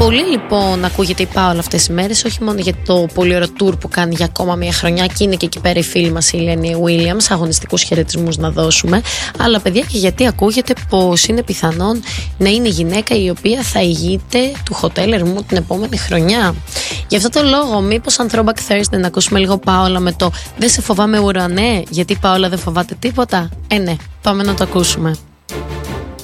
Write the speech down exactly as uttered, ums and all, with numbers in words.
Πολύ λοιπόν ακούγεται η Πάολα αυτές τις μέρες, όχι μόνο για το πολύ ωραίο tour που κάνει για ακόμα μια χρονιά και είναι και εκεί πέρα η φίλη μας η Ελένη Williams, αγωνιστικούς χαιρετισμούς να δώσουμε, αλλά παιδιά και γιατί ακούγεται πως είναι πιθανόν να είναι η γυναίκα η οποία θα ηγείται του Hotel Ermou την επόμενη χρονιά. Γι' αυτό το λόγο, μήπως αν Throwback Thursday να ακούσουμε λίγο Πάολα με το «Δεν σε φοβάμαι ουρανέ», γιατί η Πάολα δεν φοβάται τίποτα. Ε ναι, πάμε να το ακούσουμε.